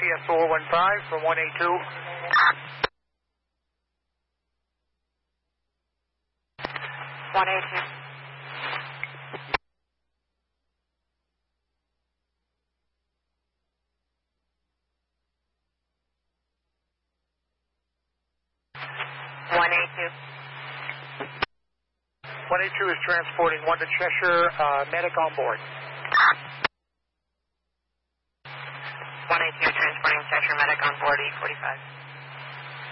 CS 415 from 182. 182. One eight two is transporting 1 to Cheshire, medic on board. 182 transporting Cheshire medic on board, E45.